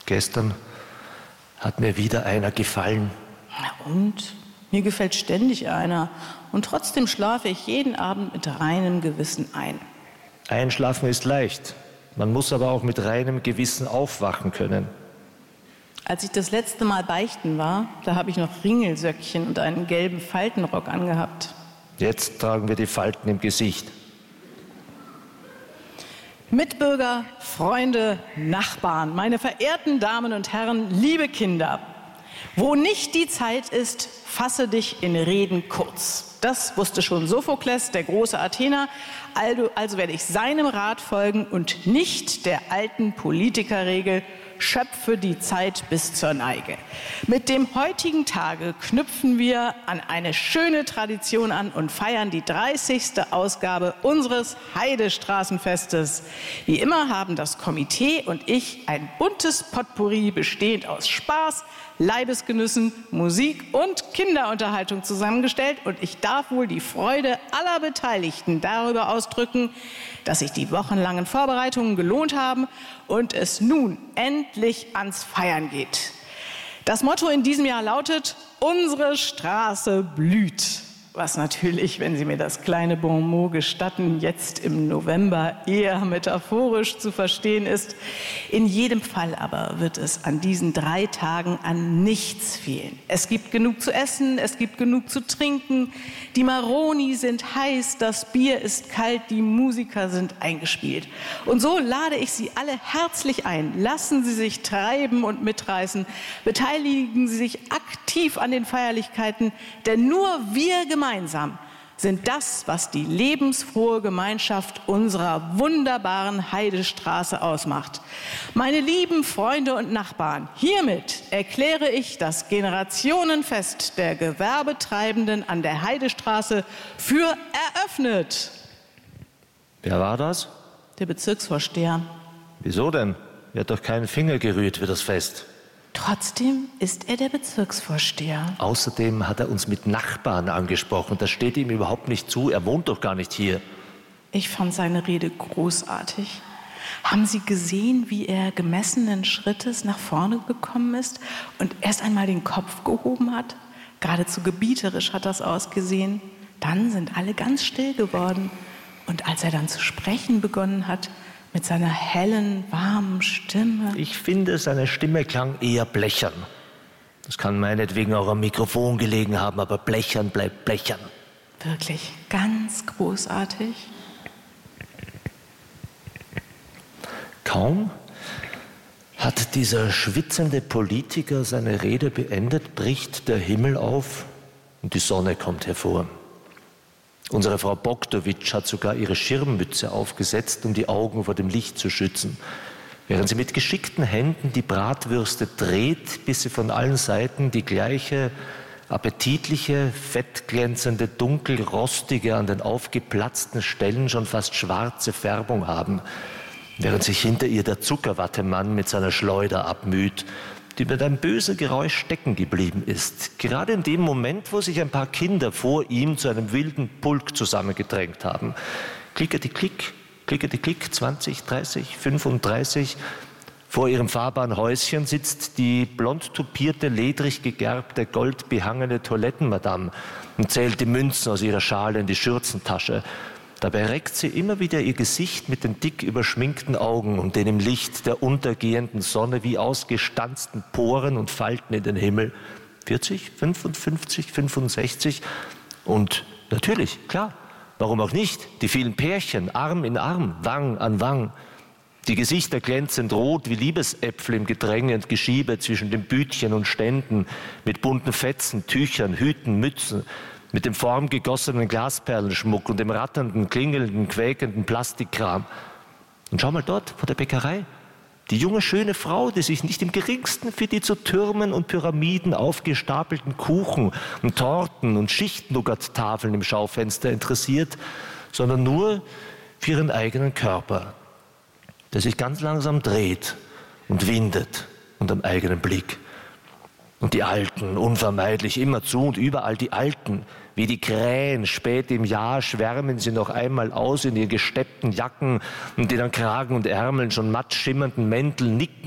Gestern hat mir wieder einer gefallen. Na und? Mir gefällt ständig einer. Und trotzdem schlafe ich jeden Abend mit reinem Gewissen ein. Einschlafen ist leicht. Man muss aber auch mit reinem Gewissen aufwachen können. Als ich das letzte Mal beichten war, da habe ich noch Ringelsöckchen und einen gelben Faltenrock angehabt. Jetzt tragen wir die Falten im Gesicht. Mitbürger, Freunde, Nachbarn, meine verehrten Damen und Herren, liebe Kinder. Wo nicht die Zeit ist, fasse dich in Reden kurz. Das wusste schon Sophokles, der große Athener. Also werde ich seinem Rat folgen und nicht der alten Politikerregel, schöpfe die Zeit bis zur Neige. Mit dem heutigen Tage knüpfen wir an eine schöne Tradition an und feiern die 30. Ausgabe unseres Heidestraßenfestes. Wie immer haben das Komitee und ich ein buntes Potpourri bestehend aus Spaß, Leibesgenüssen, Musik und Kinderunterhaltung zusammengestellt. Und ich darf wohl die Freude aller Beteiligten darüber ausdrücken, dass sich die wochenlangen Vorbereitungen gelohnt haben und es nun endlich ans Feiern geht. Das Motto in diesem Jahr lautet: Unsere Straße blüht. Was natürlich, wenn Sie mir das kleine Bonmot gestatten, jetzt im November eher metaphorisch zu verstehen ist. In jedem Fall aber wird es an diesen 3 Tagen an nichts fehlen. Es gibt genug zu essen, es gibt genug zu trinken, die Maroni sind heiß, das Bier ist kalt, die Musiker sind eingespielt. Und so lade ich Sie alle herzlich ein. Lassen Sie sich treiben und mitreißen, beteiligen Sie sich aktiv an den Feierlichkeiten, denn nur wir gemeinsam sind das, was die lebensfrohe Gemeinschaft unserer wunderbaren Heidestraße ausmacht. Meine lieben Freunde und Nachbarn, hiermit erkläre ich das Generationenfest der Gewerbetreibenden an der Heidestraße für eröffnet. Wer war das? Der Bezirksvorsteher. Wieso denn? Er hat doch keinen Finger gerührt für das Fest. Trotzdem ist er der Bezirksvorsteher. Außerdem hat er uns mit Nachbarn angesprochen. Das steht ihm überhaupt nicht zu. Er wohnt doch gar nicht hier. Ich fand seine Rede großartig. Haben Sie gesehen, wie er gemessenen Schrittes nach vorne gekommen ist und erst einmal den Kopf gehoben hat? Geradezu gebieterisch hat das ausgesehen. Dann sind alle ganz still geworden. Und als er dann zu sprechen begonnen hat, mit seiner hellen, warmen Stimme. Ich finde, seine Stimme klang eher blechern. Das kann meinetwegen auch am Mikrofon gelegen haben, aber blechern bleibt blechern. Wirklich ganz großartig. Kaum hat dieser schwitzende Politiker seine Rede beendet, bricht der Himmel auf und die Sonne kommt hervor. Unsere Frau Bogdowitsch hat sogar ihre Schirmmütze aufgesetzt, um die Augen vor dem Licht zu schützen, während sie mit geschickten Händen die Bratwürste dreht, bis sie von allen Seiten die gleiche appetitliche, fettglänzende, dunkelrostige, an den aufgeplatzten Stellen schon fast schwarze Färbung haben, während sich hinter ihr der Zuckerwattemann mit seiner Schleuder abmüht, die mit einem bösen Geräusch stecken geblieben ist. Gerade in dem Moment, wo sich ein paar Kinder vor ihm zu einem wilden Pulk zusammengedrängt haben. Klickety-klick, 20, 30, 35. Vor ihrem fahrbaren Häuschen sitzt die blond tupierte, ledrig gegerbte, goldbehangene Toilettenmadame und zählt die Münzen aus ihrer Schale in die Schürzentasche. Dabei reckt sie immer wieder ihr Gesicht mit den dick überschminkten Augen und den im Licht der untergehenden Sonne wie ausgestanzten Poren und Falten in den Himmel. 40, 55, 65 und natürlich, klar, warum auch nicht, die vielen Pärchen, Arm in Arm, Wang an Wang. Die Gesichter glänzend rot wie Liebesäpfel im Gedränge und Geschiebe zwischen den Bütchen und Ständen mit bunten Fetzen, Tüchern, Hüten, Mützen, mit dem formgegossenen Glasperlenschmuck und dem ratternden, klingelnden, quäkenden Plastikkram. Und schau mal dort vor der Bäckerei. Die junge, schöne Frau, die sich nicht im geringsten für die zu Türmen und Pyramiden aufgestapelten Kuchen und Torten und Schicht-Nougat-Tafeln im Schaufenster interessiert, sondern nur für ihren eigenen Körper, der sich ganz langsam dreht und windet unterm eigenen Blick. Und die Alten, unvermeidlich, immerzu und überall die Alten, wie die Krähen, spät im Jahr schwärmen sie noch einmal aus in ihren gesteppten Jacken und in den Kragen und Ärmeln schon matt schimmernden Mänteln, nicken